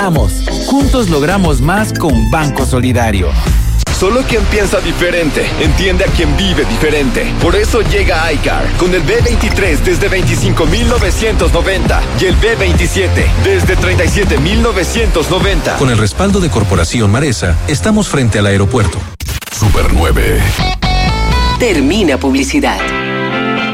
Vamos, juntos logramos más con Banco Solidario. Solo quien piensa diferente entiende a quien vive diferente. Por eso llega iCar con el B23 desde 25,990 y el B27 desde 37,990. Con el respaldo de Corporación Maresa, estamos frente al aeropuerto. Super 9. Termina publicidad.